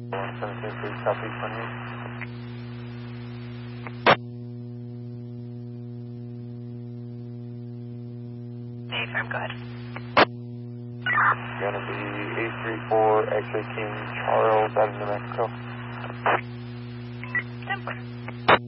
173 southeast on you. Hey, firm, go ahead. Gonna be 834 X-ray King Charles out of New Mexico. 10-4.